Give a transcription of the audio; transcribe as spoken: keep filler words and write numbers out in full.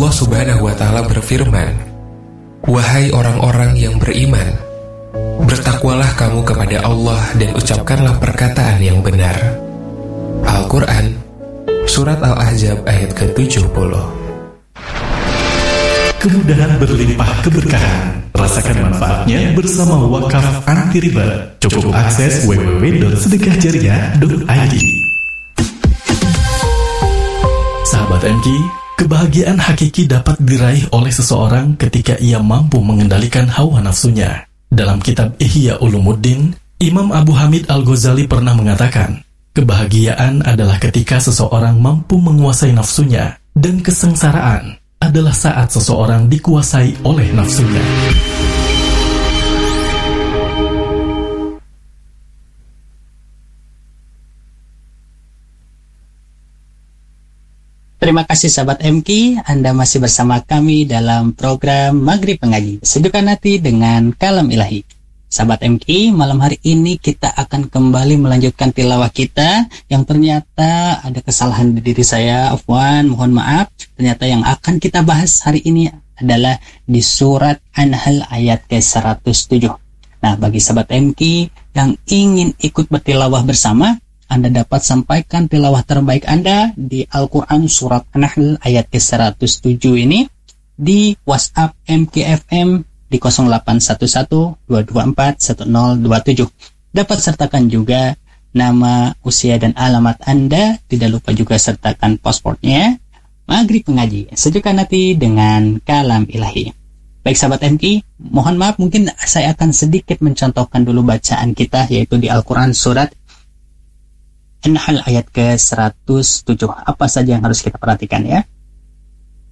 Allah Subhanahu wa Ta'ala berfirman, "Wahai orang-orang yang beriman, bertakwalah kamu kepada Allah dan ucapkanlah perkataan yang benar." Al-Quran, Surat Al-Ahzab ayat ke tujuh puluh. Kemudahan berlimpah keberkahan. Rasakan manfaatnya bersama Wakaf Anti Riba. Cukup akses w w w titik sedekah jariah titik i d. Sahabat M K, kebahagiaan hakiki dapat diraih oleh seseorang ketika ia mampu mengendalikan hawa nafsunya. Dalam kitab Ihya Ulumuddin, Imam Abu Hamid Al-Ghazali pernah mengatakan, kebahagiaan adalah ketika seseorang mampu menguasai nafsunya, dan kesengsaraan adalah saat seseorang dikuasai oleh nafsunya. Terima kasih sahabat M K, Anda masih bersama kami dalam program Maghrib Mengaji, Sejukan Hati dengan Kalam Ilahi. Sahabat M K, malam hari ini kita akan kembali melanjutkan tilawah kita yang ternyata ada kesalahan di diri saya, afwan, mohon maaf. Ternyata yang akan kita bahas hari ini adalah di surat An-Nahl ayat ke seratus tujuh. Nah, bagi sahabat M K yang ingin ikut bertilawah bersama, Anda dapat sampaikan tilawah terbaik Anda di Al-Quran surat An-Nahl ayat ke seratus tujuh ini di WhatsApp M K F M di nol delapan satu satu dua dua empat satu nol dua tujuh. Dapat sertakan juga nama, usia, dan alamat Anda. Tidak lupa juga sertakan pasportnya. Maghrib Mengaji, Sejukan Hati dengan Kalam Ilahi. Baik sahabat M K, mohon maaf mungkin saya akan sedikit mencontohkan dulu bacaan kita, yaitu di Al-Quran surat An-Nahl ayat ke seratus tujuh. Apa saja yang harus kita perhatikan ya?